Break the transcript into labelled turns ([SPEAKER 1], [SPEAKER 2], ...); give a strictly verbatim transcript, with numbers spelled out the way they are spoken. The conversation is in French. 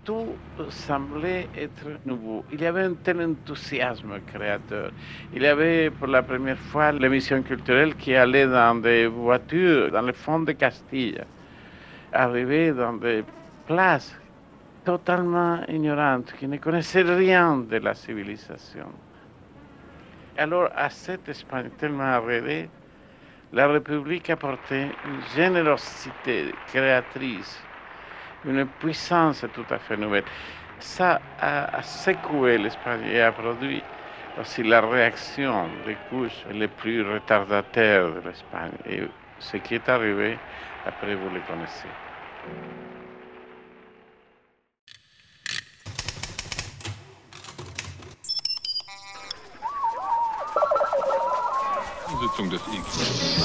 [SPEAKER 1] tout semblait être nouveau. Il y avait un tel enthousiasme créateur. Il y avait pour la première fois l'émission culturelle qui allait dans des voitures, dans le fond de Castille, arriver dans des places totalement ignorantes, qui ne connaissaient rien de la civilisation. Alors, à cette Espagne tellement rêvée, la République apportait une générosité créatrice, une puissance tout à fait nouvelle. Ça a, a secoué l'Espagne et a produit aussi la réaction des couches les plus retardataires de l'Espagne. Et ce qui est arrivé, après vous le connaissez.
[SPEAKER 2] Sitzung des I G